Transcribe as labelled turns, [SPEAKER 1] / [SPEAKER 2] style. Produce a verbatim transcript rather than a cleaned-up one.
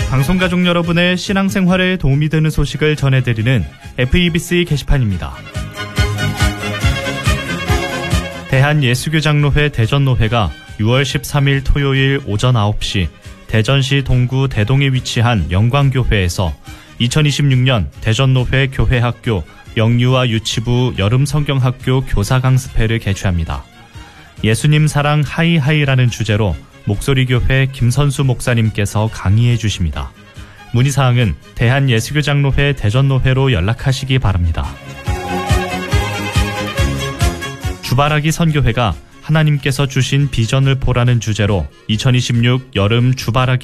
[SPEAKER 1] 방송가족 여러분의 신앙생활에 도움이 되는 소식을 전해드리는 에프이비씨 게시판입니다. 대한예수교장로회 대전노회가 유월 십삼일 토요일 오전 아홉 시 대전시 동구 대동에 위치한 영광교회에서 이천이십육년 대전노회 교회학교 영유아 유치부 여름성경학교 교사강습회를 개최합니다. 예수님 사랑 하이하이라는 주제로 목소리교회 김선수 목사님께서 강의해 주십니다. 문의사항은 대한예수교장로회 대전노회로 연락하시기 바랍니다. 주바라기 선교회가 하나님께서 주신 비전을 보라는 주제로 이천이십육 여름 주바라기